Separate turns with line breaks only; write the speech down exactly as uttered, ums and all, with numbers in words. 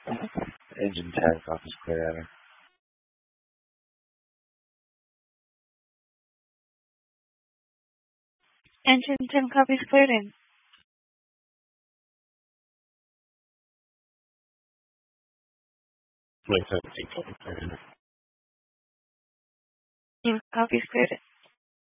Engine ten copies clear out.
Engine ten copies cleared in.
Wait, seventeen copies clear in.
Team copies cleared in.